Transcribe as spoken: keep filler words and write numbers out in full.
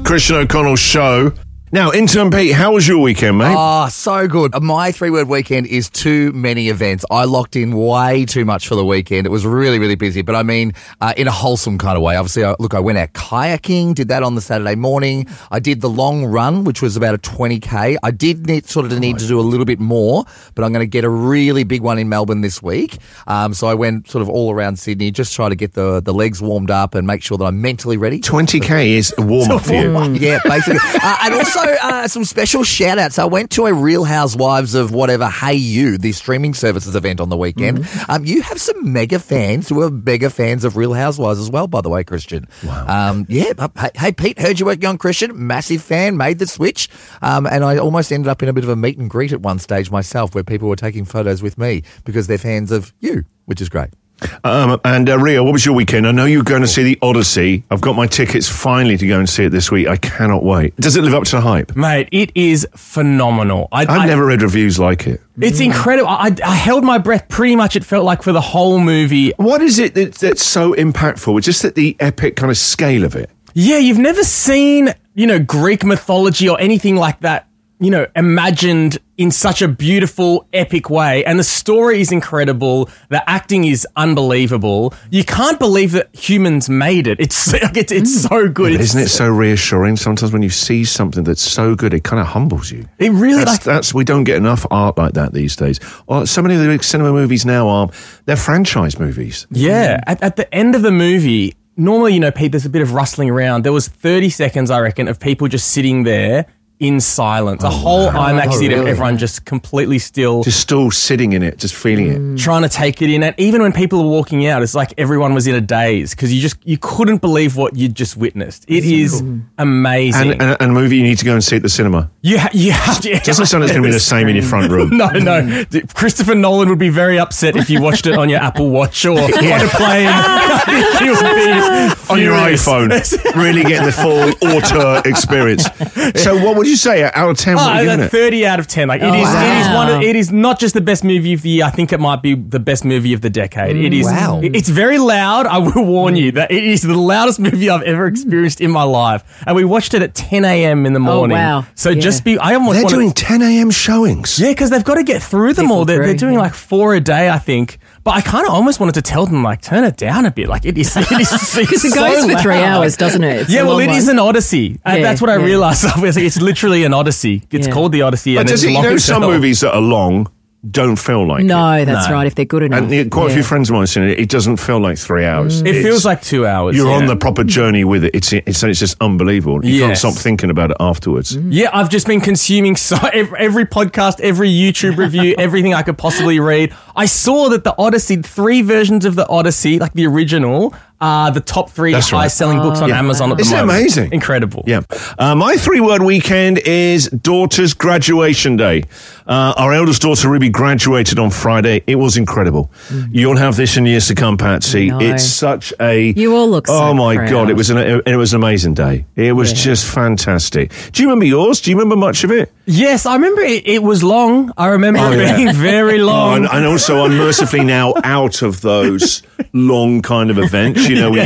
Christian O'Connell Show. Now, Intern Pete, how was your weekend, mate? Oh, so good. My three-word weekend is too many events. I locked in way too much for the weekend. It was really, really busy, but I mean, uh, in a wholesome kind of way. Obviously, I, look, I went out kayaking, did that on the Saturday morning. I did the long run, which was about a twenty K. I did need, sort of need to do a little bit more, but I'm going to get a really big one in Melbourne this week. Um, so I went sort of all around Sydney, just try to get the, the legs warmed up and make sure that I'm mentally ready. twenty K is a warm-up for you. Yeah, basically. uh, and also uh, some special shout-outs. I went to a Real Housewives of whatever, Hey You, the streaming services event on the weekend. Mm-hmm. Um, you have some mega fans who are mega fans of Real Housewives as well, by the way, Christian. Wow. Um, yeah. Hey, hey, Pete, heard you working on Christian. Massive fan, made the switch. Um, and I almost ended up in a bit of a meet and greet at one stage myself where people were taking photos with me because they're fans of you, which is great. Um, and uh, Rio, what was your weekend? I know you're going to see The Odyssey. I've got my tickets finally to go and see it this week. I cannot wait. Does it live up to the hype? Mate, it is phenomenal. I, I've I, never read reviews like it. It's incredible. I, I held my breath pretty much, it felt like, for the whole movie. What is it that, that's so impactful? It's just that the epic kind of scale of it. Yeah, you've never seen, you know, Greek mythology or anything like that, you know, imagined in such a beautiful, epic way. And the story is incredible. The acting is unbelievable. You can't believe that humans made it. It's it's, it's so good. Yeah, it's, isn't it so reassuring? Sometimes when you see something that's so good, it kind of humbles you. It really... That's, like, that's we don't get enough art like that these days. Or so many of the big cinema movies now are, they're franchise movies. Yeah. At, at the end of the movie... Normally, you know, Pete, there's a bit of rustling around. There was thirty seconds, I reckon, of people just sitting there in silence. A Oh, whole wow. IMAX Oh, theater, really? everyone just completely still, Just still sitting in it, just feeling it. trying to take it in. And even when people were walking out, it's like everyone was in a daze because you just you couldn't believe what you'd just witnessed. It is amazing. And, and, and a movie you need to go and see at the cinema. you ha- you have to. Doesn't sound like it's going to be the same in your front room. No, no. Christopher Nolan would be very upset if you watched it on your Apple Watch or on a plane. He would be On your furious. iPhone, really getting the full auteur experience. So, what would you say out of ten? What Oh, are you giving like it? thirty out of ten. Like it Oh, is, it is wow. one. Of, it is not just the best movie of the year. I think it might be the best movie of the decade. It is. Wow. it- It's very loud. I will warn you that it is the loudest movie I've ever experienced in my life. And we watched it at ten a.m. in the morning. wow. So Yeah. just be. I almost They're want doing ten a.m. showings. Yeah, because they've got to get through them People all. They're, they're through, doing yeah. like four a day, I think. But I kind of almost wanted to tell them, like, turn it down a bit. Like, it is. It is Because it so goes for loud. three hours, doesn't it? It's Yeah, a well, long it one. is an Odyssey. And Yeah, that's what I yeah. realised. It's literally an Odyssey. It's Yeah. called the Odyssey. But and does it's it, you long know, as some hell. movies that are long don't feel like it. No, that's No. right. If they're good enough. And yeah, quite a few Yeah. friends of mine have seen it. It doesn't feel like three hours. It It's- feels like two hours. You're yeah. on the proper journey with it. It's it's, it's just unbelievable. You can't Yes. stop thinking about it afterwards. Yeah, I've just been consuming so every, every podcast, every YouTube review, everything I could possibly read. I saw that the Odyssey, three versions of the Odyssey, like the original, are the top three That's right. high-selling books on Yeah. Amazon at the Isn't it moment. amazing? Incredible. Yeah. Uh, my three-word weekend is daughter's graduation day. Uh, our eldest daughter, Ruby, graduated on Friday. It was incredible. You'll have this in years to come, Patsy. I know. It's such a... You all look so Oh, my proud. God. It was an, it was an amazing day. It was Yeah. just fantastic. Do you remember yours? Do you remember much of it? Yes, I remember it, it was long. I remember Oh, it yeah. being very Oh, long. and, and also, I'm mercifully now out of those long kind of events. You know, we